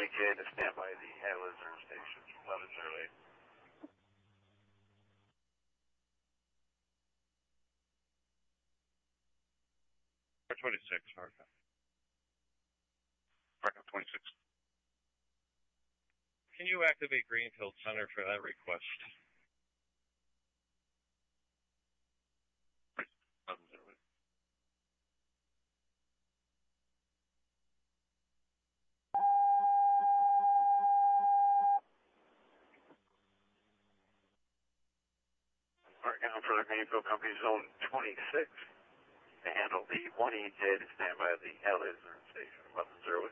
20K to stand by the Luzerne station, 1108. 26, Marco. Marco 26. Can you activate Greenfield Center for that request? 1108. Marking out for the Greenfield Company Zone 26 to handle the 18K to stand by the Luzerne station, 1108.